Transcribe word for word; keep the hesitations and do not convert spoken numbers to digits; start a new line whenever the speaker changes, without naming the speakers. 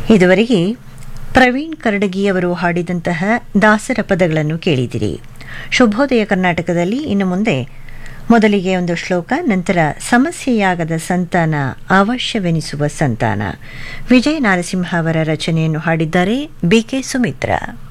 ಇದುವರೆಗೆ ಪ್ರವೀಣ್ ಕರಡಗಿಯವರು ಹಾಡಿದಂತಹ ದಾಸರ ಪದಗಳನ್ನು ಕೇಳಿದಿರಿ. ಶುಭೋದಯ ಕರ್ನಾಟಕದಲ್ಲಿ ಇನ್ನು ಮುಂದೆ ಮೊದಲಿಗೆ ಒಂದು ಶ್ಲೋಕ, ನಂತರ ಸಮಸ್ಯೆಯಾಗದ ಸಂತಾನ ಅವಶ್ಯವೆನಿಸುವ ಸಂತಾನ. ವಿಜಯ ನಾರಸಿಂಹ ಅವರ ರಚನೆಯನ್ನು ಹಾಡಿದ್ದಾರೆ ಬಿ ಕೆ ಸುಮಿತ್ರಾ.